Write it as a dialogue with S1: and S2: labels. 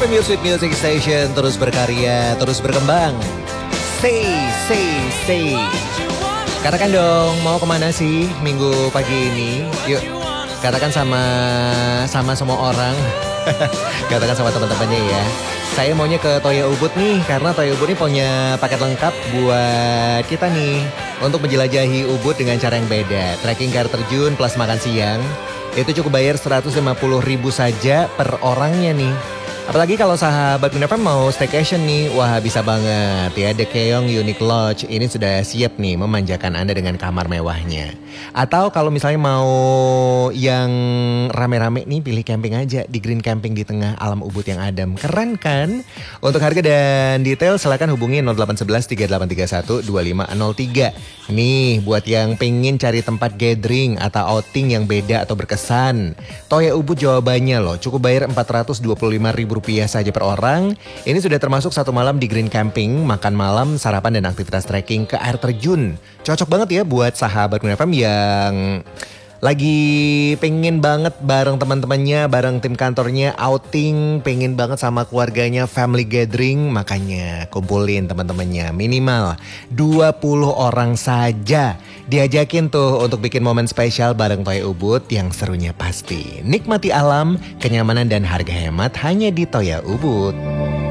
S1: FM Your Sweet Music Station, terus berkarya, terus berkembang. Say. Katakan dong, mau kemana sih minggu pagi ini? Yuk, katakan sama semua orang. Katakan sama teman-temannya ya. Saya maunya ke Toya Ubud nih, karena Toya Ubud nih punya paket lengkap buat kita nih untuk menjelajahi Ubud dengan cara yang beda. Trekking ke air terjun plus makan siang. Itu cukup bayar 150.000 saja per orangnya nih. Apalagi kalau sahabat Gunafam mau staycation nih, wah bisa banget ya. The Keong Unique Lodge ini sudah siap nih memanjakan Anda dengan kamar mewahnya. Atau kalau misalnya mau yang rame-rame nih, pilih camping aja di Green Camping di tengah alam Ubud yang adem. Keren kan? Untuk harga dan detail silakan hubungi 0811 3831 2503. Nih buat yang pengen cari tempat gathering atau outing yang beda atau berkesan, Toya Ubud jawabannya loh, cukup bayar Rp425.000 saja per orang. Ini sudah termasuk satu malam di Green Camping, makan malam, sarapan dan aktivitas trekking ke air terjun. Cocok banget ya buat sahabat Gunafam yang lagi pengen banget bareng teman-temannya, bareng tim kantornya outing, pengen banget sama keluarganya family gathering, makanya kumpulin teman-temannya minimal 20 orang saja. Diajakin tuh untuk bikin momen spesial bareng Toya Ubud yang serunya pasti. Nikmati alam, kenyamanan dan harga hemat hanya di Toya Ubud.